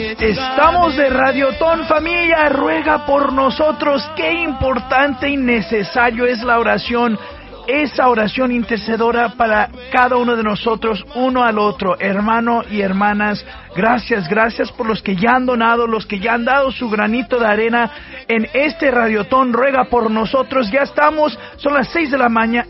Estamos de Radiotón, familia, ruega por nosotros. Qué importante y necesario es la oración, esa oración intercedora para cada uno de nosotros, uno al otro, hermano y hermanas. Gracias por los que ya han donado, los que ya han dado su granito de arena en este Radiotón. Ruega por nosotros. Ya estamos, son las 6 de la mañana,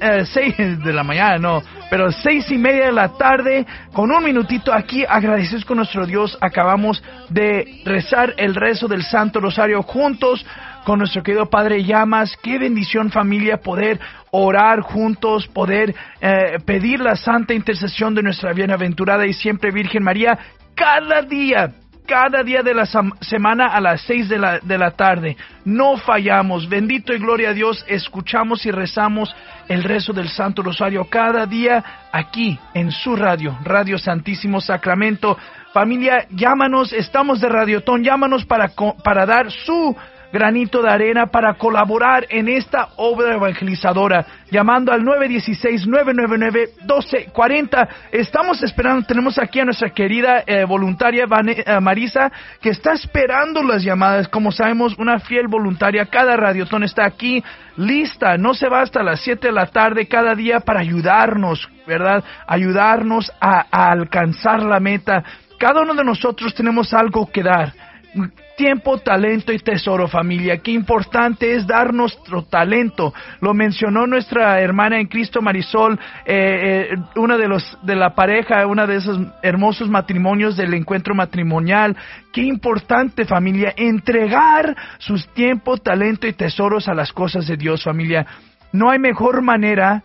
6:30 de la tarde, con un minutito aquí. Agradecidos con nuestro Dios, acabamos de rezar el rezo del Santo Rosario juntos con nuestro querido Padre Llamas. Qué bendición, familia, poder orar juntos, poder pedir la santa intercesión de nuestra bienaventurada y siempre Virgen María, cada día de la semana a las 6 de la tarde. No fallamos. Bendito y gloria a Dios. Escuchamos y rezamos el rezo del Santo Rosario cada día aquí en su Radio Santísimo Sacramento. Familia, llámanos, estamos de Radiotón, llámanos para dar su granito de arena, para colaborar en esta obra evangelizadora, llamando al 916-999-1240. Estamos esperando, tenemos aquí a nuestra querida voluntaria Marisa, que está esperando las llamadas. Como sabemos, una fiel voluntaria, cada Radiotón está aquí, lista, no se va hasta las 7 de la tarde cada día para ayudarnos, ¿verdad? Ayudarnos a alcanzar la meta. Cada uno de nosotros tenemos algo que dar. Tiempo, talento y tesoro, familia. Qué importante es dar nuestro talento. Lo mencionó nuestra hermana en Cristo, Marisol, una de la pareja, una de esos hermosos matrimonios del encuentro matrimonial. Qué importante, familia, entregar sus tiempo, talento y tesoros a las cosas de Dios, familia. No hay mejor manera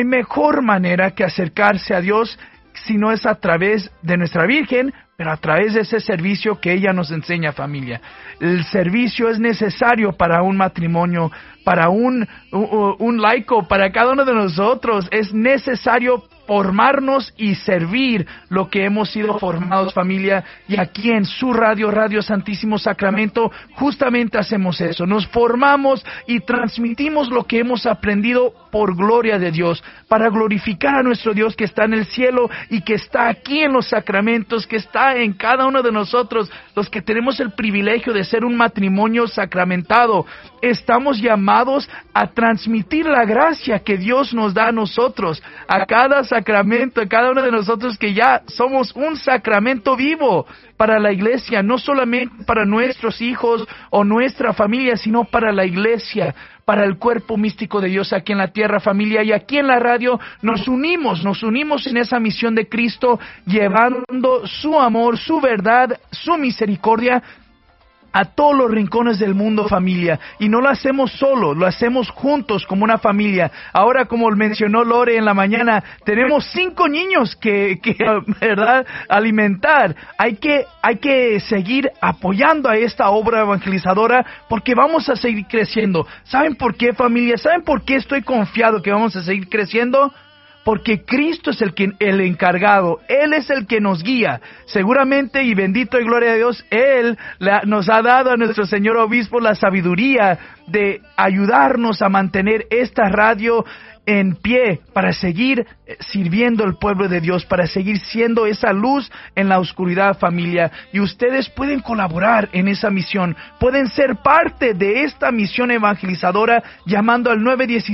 que acercarse a Dios si no es a través de nuestra Virgen, pero a través de ese servicio que ella nos enseña, familia. El servicio es necesario para un matrimonio, para un laico, para cada uno de nosotros. Es necesario formarnos y servir lo que hemos sido formados, familia. Y aquí en su Radio Santísimo Sacramento, justamente hacemos eso. Nos formamos y transmitimos lo que hemos aprendido por gloria de Dios, para glorificar a nuestro Dios que está en el cielo y que está aquí en los sacramentos, que está en cada uno de nosotros, los que tenemos el privilegio de ser un matrimonio sacramentado. Estamos llamados a transmitir la gracia que Dios nos da a nosotros, a cada sacramento, a cada uno de nosotros, que ya somos un sacramento vivo para la iglesia, no solamente para nuestros hijos o nuestra familia, sino para la iglesia, para el cuerpo místico de Dios aquí en la tierra, familia. Y aquí en la radio nos unimos en esa misión de Cristo, llevando su amor, su verdad, su misericordia a todos los rincones del mundo, familia. Y no lo hacemos solo, lo hacemos juntos como una familia. Ahora, como mencionó Lore en la mañana, tenemos 5 niños que ¿verdad?, alimentar. Hay que seguir apoyando a esta obra evangelizadora, porque vamos a seguir creciendo. ¿Saben por qué, familia? ¿Saben por qué estoy confiado que vamos a seguir creciendo? Porque Cristo es el encargado, Él es el que nos guía. Seguramente, y bendito y gloria a Dios, Él nos ha dado a nuestro señor obispo la sabiduría de ayudarnos a mantener esta radio en pie, para seguir sirviendo al pueblo de Dios, para seguir siendo esa luz en la oscuridad, familia. Y ustedes pueden colaborar en esa misión, pueden ser parte de esta misión evangelizadora llamando al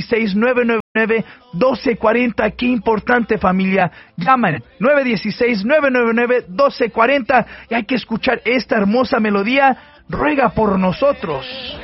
916-999-1240. Qué importante, familia. Llaman 916-999-1240 y hay que escuchar esta hermosa melodía. Ruega por nosotros.